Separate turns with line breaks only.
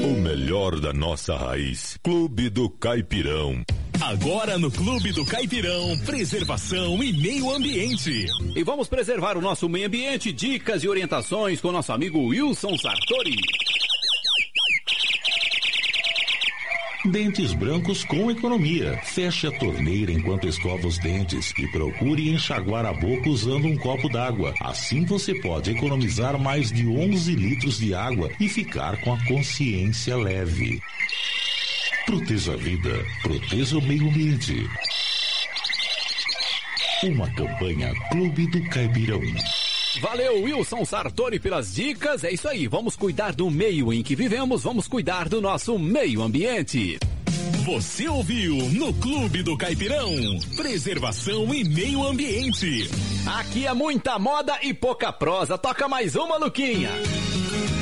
O melhor da nossa raiz. Clube do Caipirão.
Agora no Clube do Caipirão, preservação e meio ambiente.
E vamos preservar o nosso meio ambiente, dicas e orientações com nosso amigo Wilson Sartori.
Dentes brancos com economia. Feche a torneira enquanto escova os dentes e procure enxaguar a boca usando um copo d'água. Assim você pode economizar mais de 11 litros de água e ficar com a consciência leve. Proteja a vida, proteja o meio ambiente. Uma campanha Clube do Caipirão.
Valeu, Wilson Sartori, pelas dicas. É isso aí, vamos cuidar do meio em que vivemos, vamos cuidar do nosso meio ambiente.
Você ouviu no Clube do Caipirão, preservação e meio ambiente.
Aqui é muita moda e pouca prosa. Toca mais uma, Luquinha.